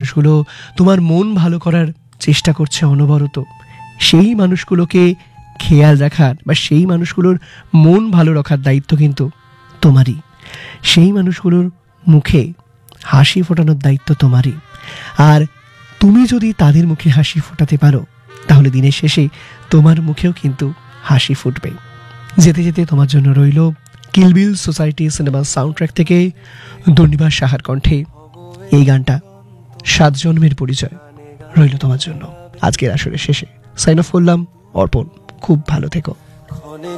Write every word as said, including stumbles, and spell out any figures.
মানুষগুলো তোমার মন ভালো করার চেষ্টা করছে অনবরত, সেই মানুষগুলোকে খেয়াল রাখার বা সেই মানুষগুলোর মন ভালো রাখার দায়িত্ব কিন্তু তোমারই। সেই মানুষগুলোর মুখে হাসি ফোটানোর দায়িত্ব তোমারই। আর তুমি যদি তাদের মুখে হাসি ফোটাতে পারো, তাহলে দিনের শেষে তোমার মুখেও কিন্তু হাসি ফুটবে। যেতে যেতে তোমার জন্য রইল কিল বিল সোসাইটি সিনেমার সাউন্ড ট্র্যাক থেকে দুর্নিবার সাহার কণ্ঠে এই গানটা, সাত জন্মের পরিচয় রইল তোমার জন্য। আজকের আসরের শেষে সাইন অফ করলাম অর্পণ। খুব ভালো থেকো।